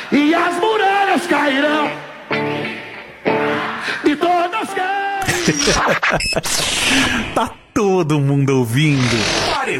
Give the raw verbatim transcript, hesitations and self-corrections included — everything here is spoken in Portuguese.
e as muralhas cairão. E todas Tá todo mundo ouvindo.